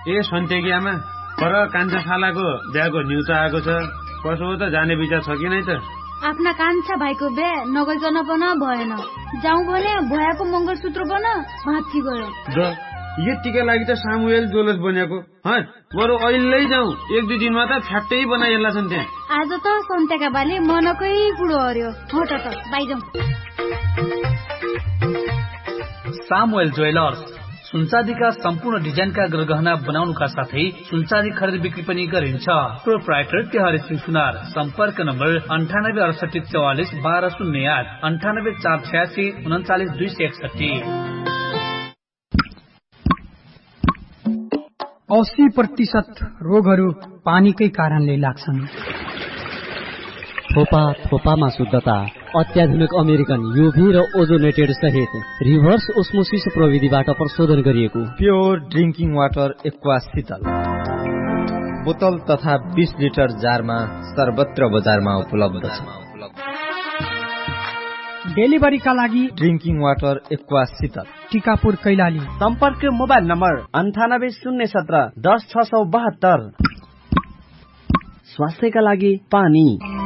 ए सन्तेकी आमा, पर कान्छा खालाको बिहाको न्युता आएको छ। कसो हो त, जाने विचार छ कि नै त? आफ्ना कान्छा भाइको बिहा नगइकन पन भएन। जाउँ भने भयाको मङ्गलसूत्र पन भाँची गयो। यतिका लागि त सामुएल जोलस बनेको। बरु अहिले जाउँ, 1-2 दिनमा त फ्याक्टै बनाइएला छन् त्यहाँ। आज त सन्तेका बाले मनकै कुरो हर्यो। हट त बाइजाउँ। सामुएल ज्वेलर्स सुनचाँदीका सम्पूर्ण डिजाइनका गरगहना बनाउनुका साथै सुनचाँदी खरिद बिक्री पनि गरिन्छ। प्रोप्राइटर तिहारी सिंह सुनार। सम्पर्क नम्बर 986844 1208, 98486 39261। 80% रोगहरू पानीकै कारणले लाग्छन्। थोपामा शुद्धता, अत्याधुनिक अमेरिकन युभी र ओजोनेटेड सहित रिभर्स ओस्मोसिस प्रविधिबाट प्रशोधन गरिएको प्योर ड्रिङ्किङ वाटर एक्वा शीतल बोतल तथा 20 लिटर जारमा सर्वत्र बजारमा उपलब्ध छ। डेलिभरीका लागि ड्रिङ्किङ वाटर एक्वा शीतल, टिकापुर कैलाली। सम्पर्क मोबाइल नम्बर 9807 10 672। स्वास्थ्यका लागि पानी।